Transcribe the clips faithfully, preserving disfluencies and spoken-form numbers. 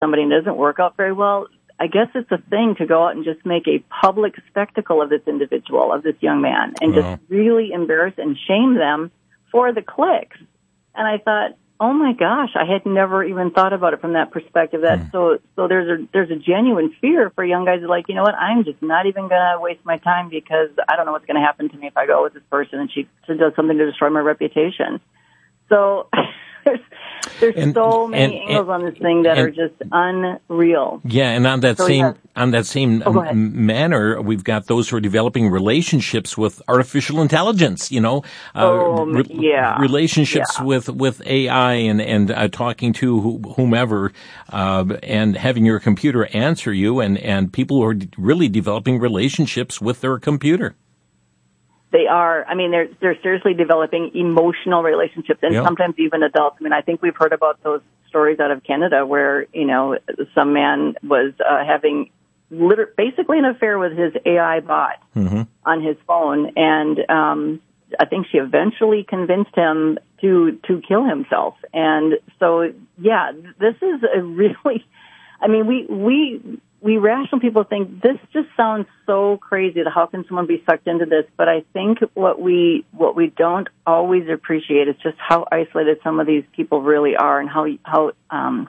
somebody and it doesn't work out very well, I guess it's a thing to go out and just make a public spectacle of this individual, of this young man, and Wow. just really embarrass and shame them for the clicks. And I thought, oh my gosh, I had never even thought about it from that perspective. That Mm. so so there's a there's a genuine fear for young guys who are like, you know what, I'm just not even gonna waste my time because I don't know what's gonna happen to me if I go with this person and she, she does something to destroy my reputation. So there's there's And- so many and- angles on this thing that and- are just unreal. Yeah, and on that So, same yeah. on that same Oh, go um, ahead. manner, we've got those who are developing relationships with artificial intelligence. You know, uh, Oh, yeah. relationships Yeah. with with A I and and uh, talking to who- whomever, uh, and having your computer answer you, and and people who are really developing relationships with their computer. They are, I mean, they're they're seriously developing emotional relationships, and Yeah. sometimes even adults. I mean, I think we've heard about those stories out of Canada where, you know, some man was uh, having liter- basically an affair with his A I bot Mm-hmm. on his phone, and um, I think she eventually convinced him to to kill himself. And so, yeah, this is a really, I mean, we we we rational people think this just sounds so crazy. That how can someone be sucked into this? But I think what we what we don't always appreciate is just how isolated some of these people really are, and how how um,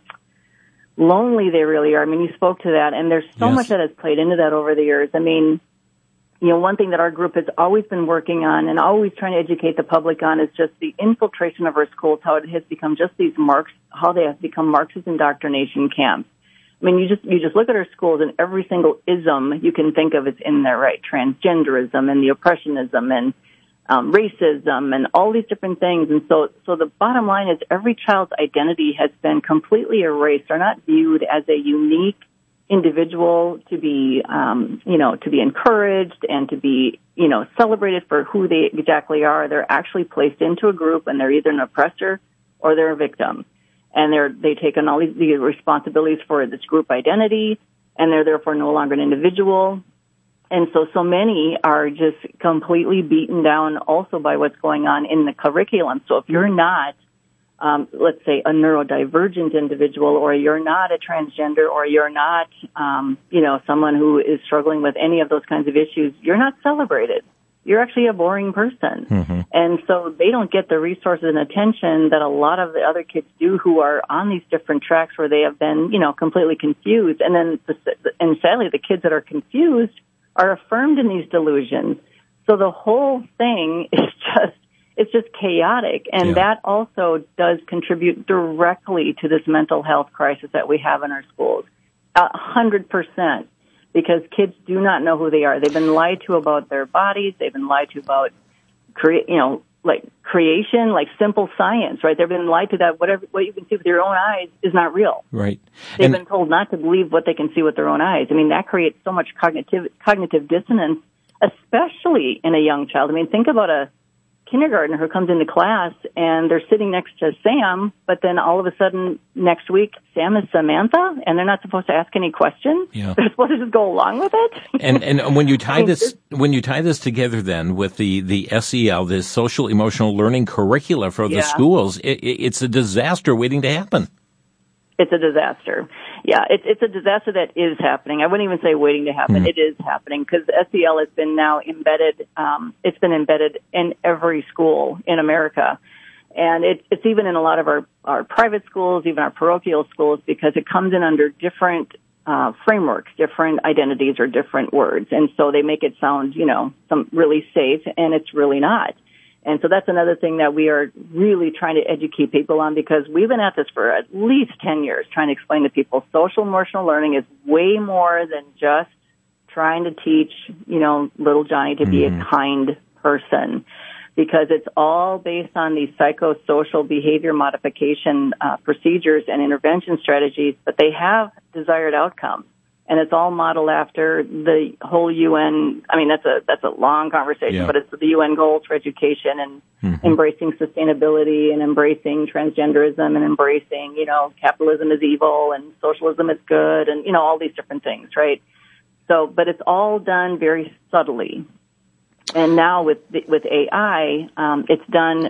lonely they really are. I mean, you spoke to that, and there's so Yes. much that has played into that over the years. I mean, you know, one thing that our group has always been working on and always trying to educate the public on is just the infiltration of our schools, how it has become just these marks, how they have become Marxist indoctrination camps. I mean, you just you just look at our schools, and every single ism you can think of is in there, right? Transgenderism and the oppressionism and um, racism and all these different things. And so, so the bottom line is every child's identity has been completely erased. They're not viewed as a unique individual to be, um, you know, to be encouraged and to be, you know, celebrated for who they exactly are. They're actually placed into a group, and they're either an oppressor or they're a victim. And they're, they take on all these, these responsibilities for this group identity, and they're therefore no longer an individual. And so, so many are just completely beaten down also by what's going on in the curriculum. So if you're not, um, let's say, a neurodivergent individual, or you're not a transgender, or you're not, um, you know, someone who is struggling with any of those kinds of issues, you're not celebrated. You're actually a boring person. Mm-hmm. And so they don't get the resources and attention that a lot of the other kids do who are on these different tracks where they have been, you know, completely confused. And then, the, and sadly, the kids that are confused are affirmed in these delusions. So the whole thing is just, it's just chaotic. And Yeah. that also does contribute directly to this mental health crisis that we have in our schools. A hundred percent. Because kids do not know who they are. They've been lied to about their bodies. They've been lied to about, crea- you know, like creation, like simple science, right? They've been lied to that whatever what you can see with your own eyes is not real. right. They've And been told not to believe what they can see with their own eyes. I mean, that creates so much cognitive cognitive dissonance, especially in a young child. I mean, think about a kindergartner who comes into class and they're sitting next to Sam, but then all of a sudden next week Sam is Samantha, and they're not supposed to ask any questions. Yeah. They're supposed to just go along with it. And and when you tie I mean, this when you tie this together then with the the S E L, this social emotional learning curricula for the Yeah. schools, it, it, it's a disaster waiting to happen. It's a disaster. Yeah, it's it's a disaster that is happening. I wouldn't even say waiting to happen. Mm. It is happening because S E L has been now embedded. Um, it's been embedded in every school in America, and it, it's even in a lot of our our private schools, even our parochial schools, because it comes in under different uh, frameworks, different identities, or different words, and so they make it sound, you know, some really safe, and it's really not. And so that's another thing that we are really trying to educate people on, because we've been at this for at least ten years trying to explain to people social emotional learning is way more than just trying to teach, you know, little Johnny to be Mm. a kind person, because it's all based on these psychosocial behavior modification uh, procedures and intervention strategies, but they have desired outcomes. And it's all modeled after the whole U N. I mean, that's a that's a long conversation, Yeah. but it's the U N goals for education and Mm-hmm. embracing sustainability and embracing transgenderism and embracing, you know, capitalism is evil and socialism is good and, you know, all these different things, right? So, but it's all done very subtly. And now with with A I, um, it's done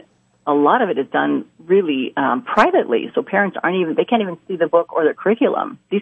a lot of it is done really um, privately, so parents aren't even, they can't even see the book or the curriculum. These